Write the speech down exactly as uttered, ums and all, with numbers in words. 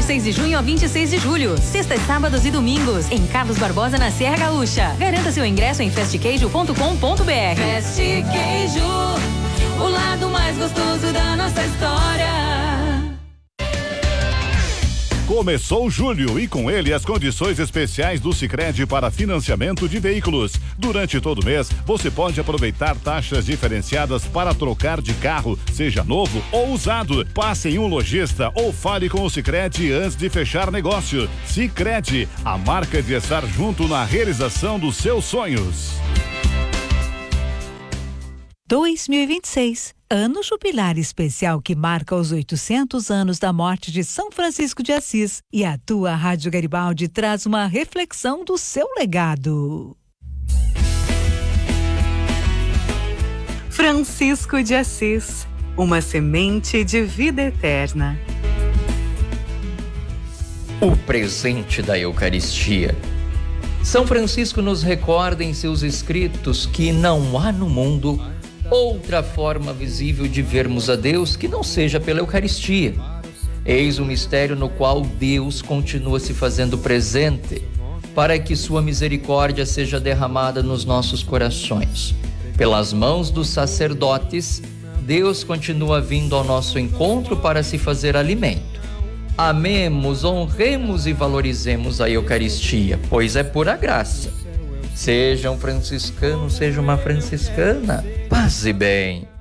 seis de junho a vinte e seis de julho. Sextas, sábados e domingos. Em Carlos Barbosa, na Serra Gaúcha. Garanta seu ingresso em fest queijo ponto com ponto b r. Fest Queijo, o lado mais gostoso da nossa história. Começou julho e com ele as condições especiais do Sicredi para financiamento de veículos. Durante todo o mês, você pode aproveitar taxas diferenciadas para trocar de carro, seja novo ou usado. Passe em um lojista ou fale com o Sicredi antes de fechar negócio. Sicredi, a marca de estar junto na realização dos seus sonhos. dois mil e vinte e seis, ano jubilar especial que marca os oitocentos anos da morte de São Francisco de Assis, e a tua Rádio Garibaldi traz uma reflexão do seu legado. Francisco de Assis, uma semente de vida eterna. O presente da Eucaristia. São Francisco nos recorda em seus escritos que não há no mundo outra forma visível de vermos a Deus que não seja pela Eucaristia. Eis o mistério no qual Deus continua se fazendo presente, para que sua misericórdia seja derramada nos nossos corações. Pelas mãos dos sacerdotes, Deus continua vindo ao nosso encontro para se fazer alimento. Amemos, honremos e valorizemos a Eucaristia, pois é pura graça. Seja um franciscano, seja uma franciscana, paz e bem.